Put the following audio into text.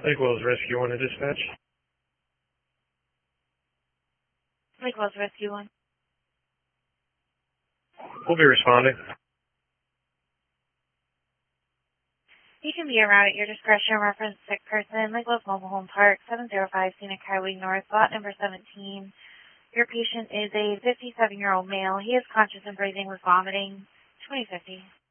Lake Wells Rescue 1 to dispatch. Lake Wells Rescue 1. We'll be responding. You can be around at your discretion. Reference sick person, Lake Wells Mobile Home Park, 705 Scenic Highway North, lot number 17. Your patient is a 57-year-old male. He is conscious and breathing with vomiting. 2050.